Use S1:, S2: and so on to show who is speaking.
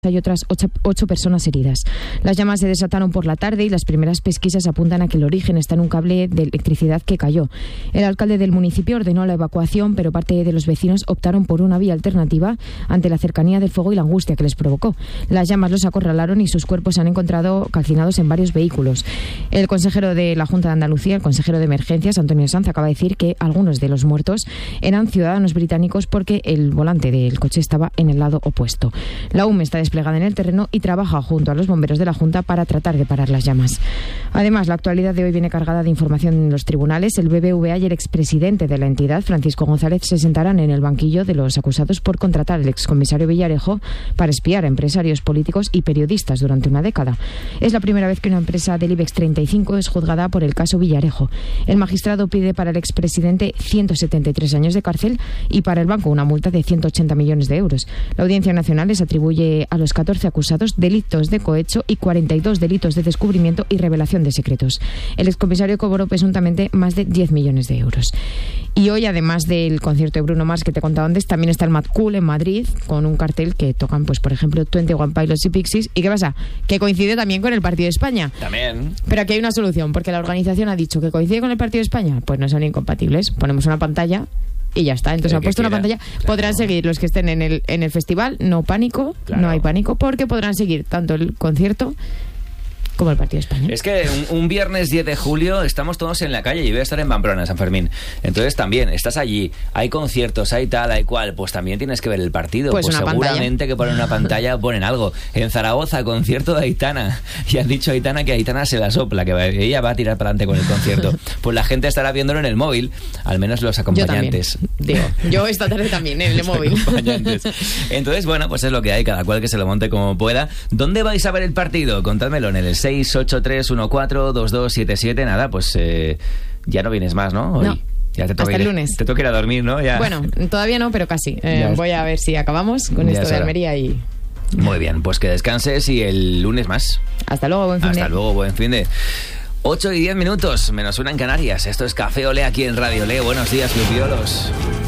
S1: Hay otras 8 personas heridas. Las llamas se desataron por la tarde y las primeras pesquisas apuntan a que el origen está en un cable de electricidad que cayó. El alcalde del municipio ordenó la evacuación, pero parte de los vecinos optaron por una vía alternativa ante la cercanía del fuego y la angustia que les provocó. Las llamas los acorralaron y sus cuerpos se han encontrado calcinados en varios vehículos. El consejero de la Junta de Andalucía, el consejero de Emergencias, Antonio Sanz, acaba de decir que algunos de los muertos eran ciudadanos británicos porque el volante del coche estaba en el lado opuesto. La UME está desplegada en el terreno y trabaja junto a los bomberos de la Junta para tratar de parar las llamas. Además, la actualidad de hoy viene cargada de información en los tribunales. El BBVA y el expresidente de la entidad, Francisco González, se sentarán en el banquillo de los acusados por contratar al excomisario Villarejo para espiar a empresarios políticos y periodistas durante una década. Es la primera vez que una empresa del IBEX 35 es juzgada por el caso Villarejo. El magistrado pide para el expresidente 173 años de cárcel y para el banco una multa de 180 millones de euros. La Audiencia Nacional les atribuye a los 14 acusados delitos de cohecho y 42 delitos de descubrimiento y revelación de secretos. El excomisario cobró presuntamente más de 10 millones de euros. Y hoy, además del concierto de Bruno Mars que te he contado antes, también está el Mad Cool en Madrid con un cartel que tocan, pues por ejemplo, 21 Pilots y Pixies. ¿Y qué pasa? Que coincide también con el Partido de España.
S2: También.
S1: Pero aquí hay una solución, porque la organización ha dicho que coincide con el Partido de España. Pues no son incompatibles. Ponemos una pantalla y ya está. Entonces han puesto una pantalla. Claro. Podrán seguir los que estén en el festival. No pánico, claro. No hay pánico, porque podrán seguir tanto el concierto como el Partido de España.
S2: Es que un viernes 10 de julio estamos todos en la calle y voy a estar en Pamplona, San Fermín. Entonces también, estás allí, hay conciertos, hay tal, hay cual, pues también tienes que ver el partido.
S1: Pues
S2: seguramente que ponen una pantalla, ponen algo. En Zaragoza, concierto de Aitana. Y han dicho a Aitana que Aitana se la sopla, que ella va a tirar para adelante con el concierto. Pues la gente estará viéndolo en el móvil, al menos los acompañantes.
S1: Yo esta tarde también en el móvil.
S2: Entonces, bueno, pues es lo que hay, cada cual que se lo monte como pueda. ¿Dónde vais a ver el partido? Contádmelo en el 683142277. Nada, pues ya no vienes más, ¿no? Hoy.
S1: No.
S2: Ya te
S1: hasta el lunes.
S2: Te toca ir a dormir, ¿no? Ya.
S1: Bueno, todavía no, pero casi. Voy a ver si acabamos con esto de Almería y...
S2: Muy bien, pues que descanses y el lunes más.
S1: Hasta luego, buen fin de.
S2: Hasta luego, buen fin de. 8:10, -1 en Canarias. Esto es Café Olé aquí en Radio Olé. Buenos días, Lupiolos.